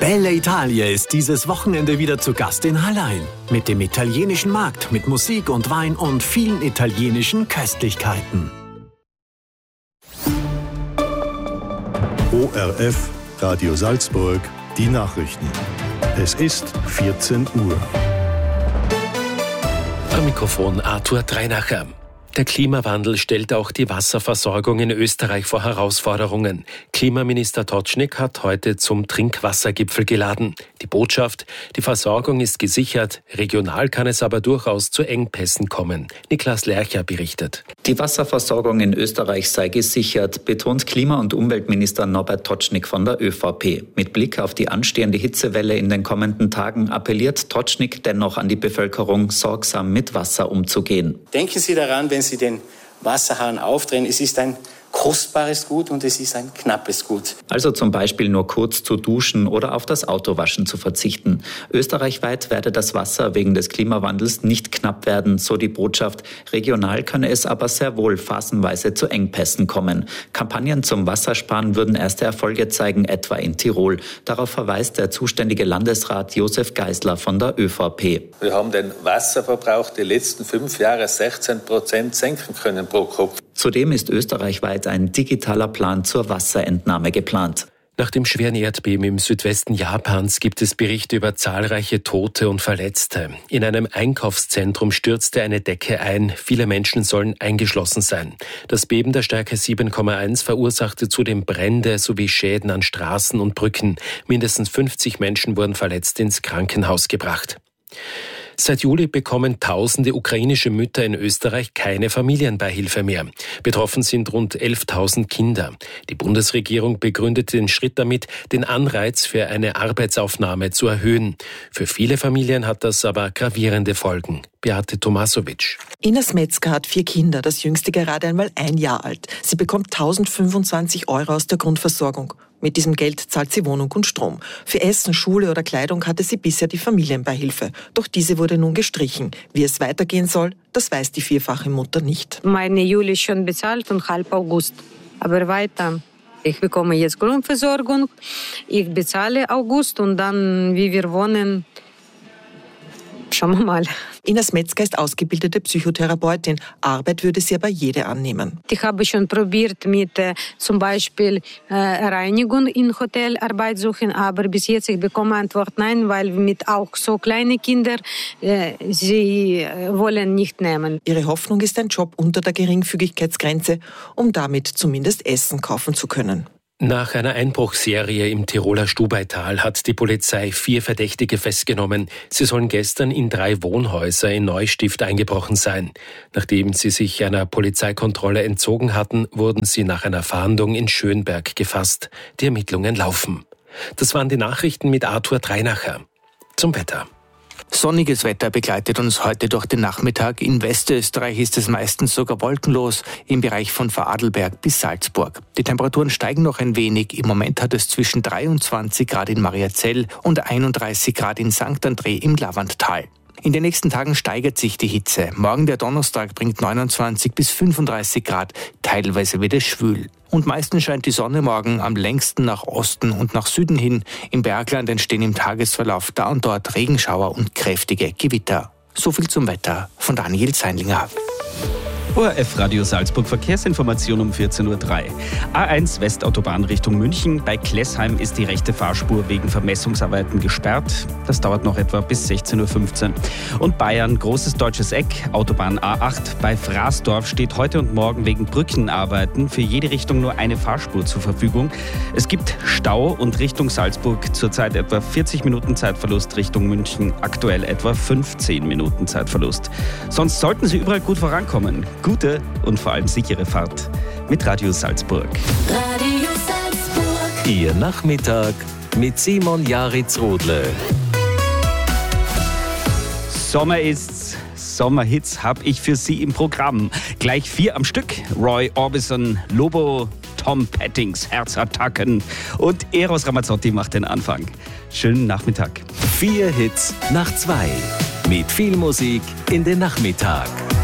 Bella Italia ist dieses Wochenende wieder zu Gast in Hallein. Mit dem italienischen Markt, mit Musik und Wein und vielen italienischen Köstlichkeiten. ORF Radio Salzburg, die Nachrichten. Es ist 14 Uhr. Am Mikrofon Arthur Dreinacher. Der Klimawandel stellt auch die Wasserversorgung in Österreich vor Herausforderungen. Klimaminister Totschnig hat heute zum Trinkwassergipfel geladen. Die Botschaft: Die Versorgung ist gesichert, regional kann es aber durchaus zu Engpässen kommen. Niklas Lercher berichtet. Die Wasserversorgung in Österreich sei gesichert, betont Klima- und Umweltminister Norbert Totschnig von der ÖVP. Mit Blick auf die anstehende Hitzewelle in den kommenden Tagen appelliert Totschnig dennoch an die Bevölkerung, sorgsam mit Wasser umzugehen. Denken Sie daran, wenn Sie den Wasserhahn aufdrehen, es ist ein kostbares Gut und es ist ein knappes Gut. Also zum Beispiel nur kurz zu duschen oder auf das Autowaschen zu verzichten. Österreichweit werde das Wasser wegen des Klimawandels nicht knapp werden, so die Botschaft. Regional könne es aber sehr wohl phasenweise zu Engpässen kommen. Kampagnen zum Wassersparen würden erste Erfolge zeigen, etwa in Tirol. Darauf verweist der zuständige Landesrat Josef Geisler von der ÖVP. Wir haben den Wasserverbrauch die letzten 5 Jahre 16% senken können pro Kopf. Zudem ist österreichweit ein digitaler Plan zur Wasserentnahme geplant. Nach dem schweren Erdbeben im Südwesten Japans gibt es Berichte über zahlreiche Tote und Verletzte. In einem Einkaufszentrum stürzte eine Decke ein. Viele Menschen sollen eingeschlossen sein. Das Beben der Stärke 7,1 verursachte zudem Brände sowie Schäden an Straßen und Brücken. Mindestens 50 Menschen wurden verletzt ins Krankenhaus gebracht. Seit Juli bekommen tausende ukrainische Mütter in Österreich keine Familienbeihilfe mehr. Betroffen sind rund 11.000 Kinder. Die Bundesregierung begründete den Schritt damit, den Anreiz für eine Arbeitsaufnahme zu erhöhen. Für viele Familien hat das aber gravierende Folgen. Beate Tomasovic. Ines Metzger hat 4 Kinder, das jüngste gerade einmal 1 Jahr alt. Sie bekommt 1.025 € aus der Grundversorgung. Mit diesem Geld zahlt sie Wohnung und Strom. Für Essen, Schule oder Kleidung hatte sie bisher die Familienbeihilfe. Doch diese wurde nun gestrichen. Wie es weitergehen soll, das weiß die vierfache Mutter nicht. Meine Juli ist schon bezahlt und halb August. Aber weiter. Ich bekomme jetzt Grundversorgung. Ich bezahle August und dann, wie wir wohnen, schauen wir mal. Ines Metzger ist ausgebildete Psychotherapeutin. Arbeit würde sie aber jede annehmen. Ich habe schon probiert mit zum Beispiel Reinigung im Hotel Arbeit suchen, aber bis jetzt ich bekomme Antwort nein, weil mit auch so kleine Kinder sie wollen nicht nehmen. Ihre Hoffnung ist ein Job unter der Geringfügigkeitsgrenze, um damit zumindest Essen kaufen zu können. Nach einer Einbruchsserie im Tiroler Stubaital hat die Polizei 4 Verdächtige festgenommen. Sie sollen gestern in 3 Wohnhäuser in Neustift eingebrochen sein. Nachdem sie sich einer Polizeikontrolle entzogen hatten, wurden sie nach einer Fahndung in Schönberg gefasst. Die Ermittlungen laufen. Das waren die Nachrichten mit Arthur Dreinacher. Zum Wetter. Sonniges Wetter begleitet uns heute durch den Nachmittag. In Westösterreich ist es meistens sogar wolkenlos im Bereich von Vorarlberg bis Salzburg. Die Temperaturen steigen noch ein wenig. Im Moment hat es zwischen 23 Grad in Mariazell und 31 Grad in St. André im Lavanttal. In den nächsten Tagen steigert sich die Hitze. Morgen der Donnerstag bringt 29 bis 35 Grad. Teilweise wird es schwül. Und meistens scheint die Sonne morgen am längsten nach Osten und nach Süden hin. Im Bergland entstehen im Tagesverlauf da und dort Regenschauer und kräftige Gewitter. So viel zum Wetter von Daniel Zeinlinger. ORF Radio Salzburg Verkehrsinformation um 14.03 Uhr. A1 Westautobahn Richtung München. Bei Klessheim ist die rechte Fahrspur wegen Vermessungsarbeiten gesperrt. Das dauert noch etwa bis 16.15 Uhr. Und Bayern, Großes Deutsches Eck, Autobahn A8. Bei Fraßdorf steht heute und morgen wegen Brückenarbeiten für jede Richtung nur eine Fahrspur zur Verfügung. Es gibt Stau und Richtung Salzburg zurzeit etwa 40 Minuten Zeitverlust, Richtung München aktuell etwa 15 Minuten Zeitverlust. Sonst sollten Sie überall gut vorankommen. Gute und vor allem sichere Fahrt mit Radio Salzburg. Radio Salzburg. Ihr Nachmittag mit Simon Jaritz-Rodle. Sommer ist's. Sommerhits habe ich für Sie im Programm. Gleich 4 am Stück. Roy Orbison, Lobo, Tom Pettings, Herzattacken und Eros Ramazzotti macht den Anfang. Schönen Nachmittag. 4 Hits nach 2. Mit viel Musik in den Nachmittag.